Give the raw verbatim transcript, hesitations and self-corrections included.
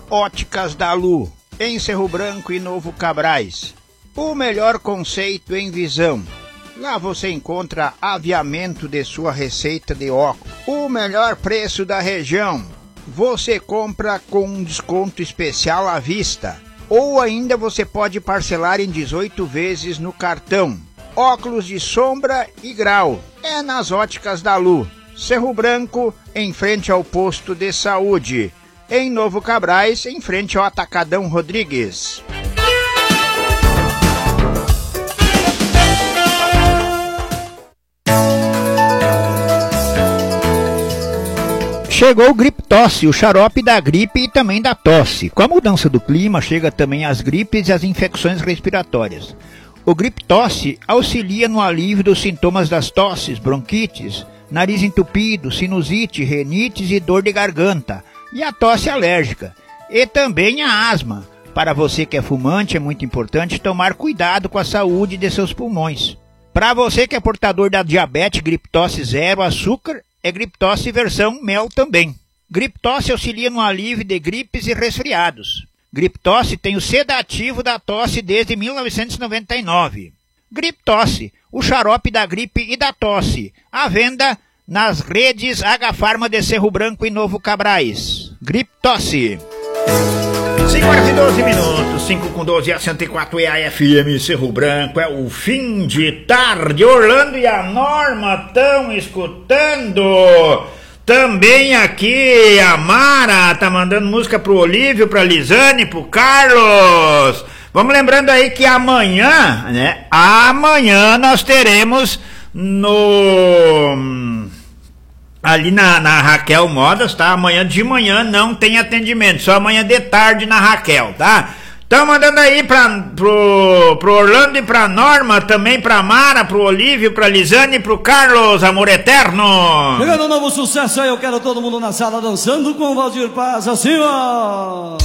Óticas da Lu, em Cerro Branco e Novo Cabrais. O melhor conceito em visão. Lá você encontra aviamento de sua receita de óculos. O melhor preço da região. Você compra com um desconto especial à vista. Ou ainda você pode parcelar em dezoito vezes no cartão. Óculos de sombra e grau. É nas Óticas da Lu. Cerro Branco, em frente ao posto de saúde. Em Novo Cabrais, em frente ao Atacadão Rodrigues. Chegou o Griptosse, o xarope da gripe e também da tosse. Com a mudança do clima, chega também as gripes e as infecções respiratórias. O Griptosse auxilia no alívio dos sintomas das tosses, bronquites, nariz entupido, sinusite, renites e dor de garganta, e a tosse alérgica, e também a asma. Para você que é fumante, é muito importante tomar cuidado com a saúde de seus pulmões. Para você que é portador da diabetes, Griptosse zero açúcar, é Griptosse versão mel também. Griptosse auxilia no alívio de gripes e resfriados. Griptosse tem o sedativo da tosse desde mil novecentos e noventa e nove. Griptosse, o xarope da gripe e da tosse. À venda nas redes H-Farma de Cerro Branco e Novo Cabrais. Griptosse. cinco horas e doze minutos, cinco com doze, a cento e quatro é a F M Cerro Branco, é o fim de tarde. Orlando e a Norma estão escutando. Também aqui a Mara tá mandando música pro Olívio, pra Lisane, pro Carlos. Vamos lembrando aí que amanhã, né? Amanhã nós teremos no... ali na, na Raquel Modas, tá? Amanhã de manhã não tem atendimento, só amanhã de tarde na Raquel, tá? Então mandando aí pra, pro, pro Orlando e pra Norma, também pra Mara, pro Olívio, pra Lisane e pro Carlos, amor eterno. Chegando um novo sucesso aí, eu quero todo mundo na sala dançando com o Valdir Paz, assim ó.